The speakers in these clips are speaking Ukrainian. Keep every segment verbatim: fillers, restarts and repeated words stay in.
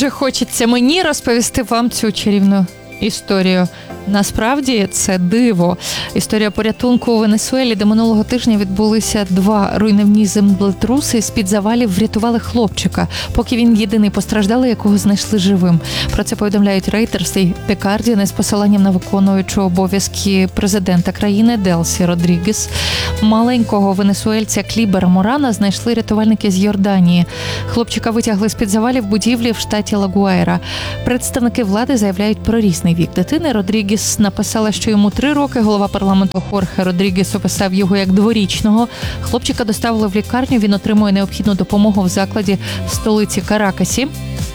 Дуже хочеться мені розповісти вам цю чарівну історію. Насправді це диво. Історія порятунку у Венесуелі, де минулого тижня відбулися два руйнівні землетруси. З-під завалів врятували хлопчика, поки він єдиний постраждалий, якого знайшли живим. Про це повідомляють Reuters і The Guardian з посиланням на виконуючого обов'язки президента країни Делсі Родрігес. Маленького венесуельця Клібера Морана знайшли рятувальники з Йорданії. Хлопчика витягли з-під завалів будівлі в штаті Ла-Гуайра. Представники влади заявляють про різний вік дитини. Родрігес написала, що йому три роки. Голова парламенту Хорхе Родрігес описав його як дворічного. Хлопчика доставили в лікарню, він отримує необхідну допомогу в закладі в столиці Каракасі.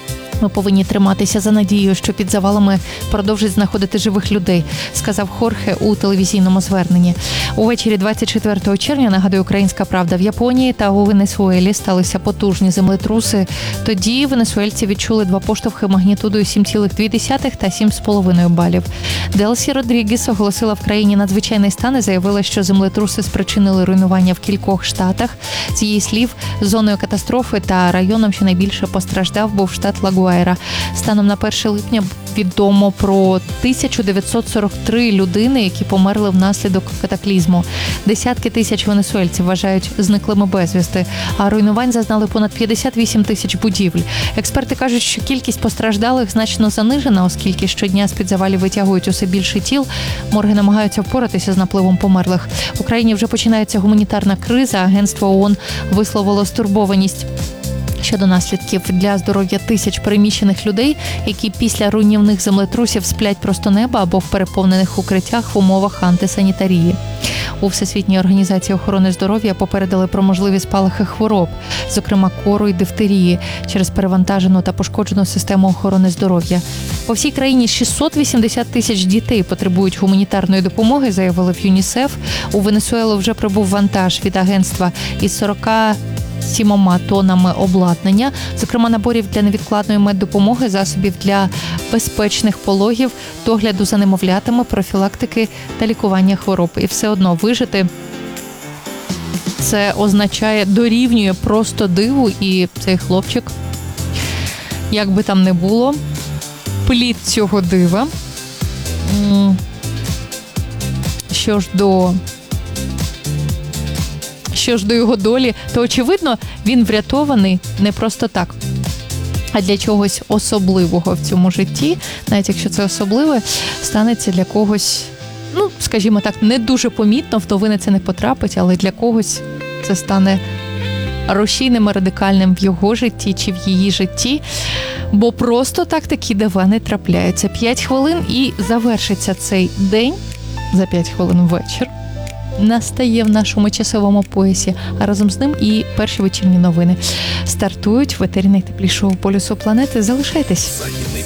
Ми повинні триматися за надією, що під завалами продовжать знаходити живих людей, сказав Хорхе у телевізійному зверненні. Увечері двадцять четвертого червня, нагадує Українська Правда, в Японії та у Венесуелі сталися потужні землетруси. Тоді венесуельці відчули два поштовхи магнітудою сім цілих дві десятих та сім з половиною балів. Делсі Родрігес оголосила в країні надзвичайний стан і заявила, що землетруси спричинили руйнування в кількох штатах. З її слів, зоною катастрофи та районом, що найбільше постраждав, був штат Ла-Гуайра. Станом на перше липня відомо про тисячу дев'ятсот сорок три людини, які померли внаслідок катаклізму. Десятки тисяч венесуельців вважають зниклими безвісти, а руйнувань зазнали понад п'ятдесят вісім тисяч будівель. Експерти кажуть, що кількість постраждалих значно занижена, оскільки щодня з-під завалів витягують усе більше тіл. Морги намагаються впоратися з напливом померлих. В Україні вже починається гуманітарна криза. Агентство ООН висловило стурбованість щодо наслідків для здоров'я тисяч переміщених людей, які після руйнівних землетрусів сплять просто неба або в переповнених укриттях в умовах антисанітарії. У Всесвітній організації охорони здоров'я попередили про можливі спалахи хвороб, зокрема кору і дифтерії, через перевантажену та пошкоджену систему охорони здоров'я. По всій країні шістсот вісімдесят тисяч дітей потребують гуманітарної допомоги, заявили в ЮНІСЕФ. У Венесуелу вже прибув вантаж від агентства із сорок сімома тоннами обладнання, зокрема наборів для невідкладної меддопомоги, засобів для безпечних пологів, догляду за немовлятами, профілактики та лікування хвороб. І все одно вижити – це означає, дорівнює просто диву. І цей хлопчик, як би там не було, плід цього дива. Що ж до... Що ж до його долі, то, очевидно, він врятований не просто так, а для чогось особливого в цьому житті, навіть якщо це особливе, станеться для когось, ну, скажімо так, не дуже помітно, в новини це не потрапить, але для когось це стане рушійним і радикальним в його житті чи в її житті, бо просто так такі дива не трапляються. П'ять хвилин і завершиться цей день, за п'ять хвилин вечір. Настає в нашому часовому поясі, а разом з ним і перші вечірні новини. Стартують в етері найтеплішого полюсу планети. Залишайтесь.